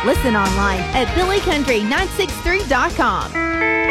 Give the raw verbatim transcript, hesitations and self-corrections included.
Listen online at billy country nine six three dot com.